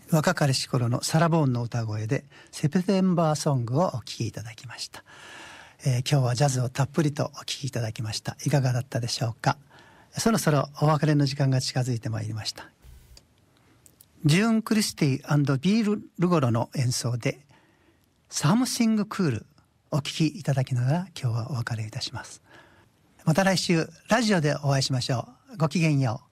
若かりし頃のサラ・ボーンの歌声でセプテンバーソングをお聴きいただきました。今日はジャズをたっぷりとお聴きいただきました。いかがだったでしょうか。そろそろお別れの時間が近づいてまいりました。ジューン・クリスティ&ビール・ルゴロの演奏でサムシング・クールお聴きいただきながら今日はお別れいたします。また来週ラジオでお会いしましょう。ごきげんよう。